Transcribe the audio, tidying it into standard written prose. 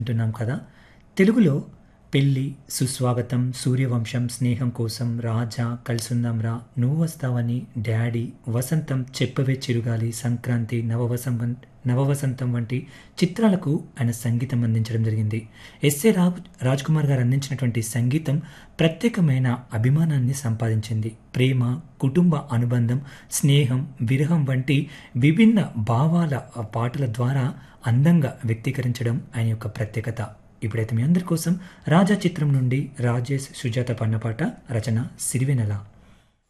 వింటున్నాం కదా. తెలుగులో పెళ్ళి, సుస్వాగతం, సూర్యవంశం, స్నేహం కోసం, రాజా, కలిసుందాంరా, నువ్వు వస్తావని, డాడీ, వసంతం, చెప్పవే చిరుగాలి, సంక్రాంతి, నవవసంతం వంటి చిత్రాలకు ఆయన సంగీతం అందించడం జరిగింది. ఎస్ఏ రాజ్ కుమార్ గారు అందించినటువంటి సంగీతం ప్రత్యేకమైన అభిమానాన్ని సంపాదించింది. ప్రేమ, కుటుంబ అనుబంధం, స్నేహం, విరహం వంటి విభిన్న భావాల పాటల ద్వారా అందంగా వ్యక్తీకరించడం ఆయన యొక్క ప్రత్యేకత. ఇప్పుడైతే మీ అందరి కోసం రాజా చిత్రం నుండి రాజేష్ సుజాత పన్నపాట, రచన సిరివెనెల.